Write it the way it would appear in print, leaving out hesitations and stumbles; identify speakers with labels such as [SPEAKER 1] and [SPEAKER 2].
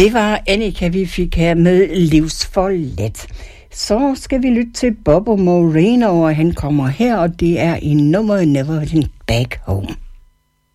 [SPEAKER 1] Det var Annika, vi fik her med Livsforladt. Så skal vi lytte til Bobo Moreno, og han kommer her, og det er i nummeret Never Back Home.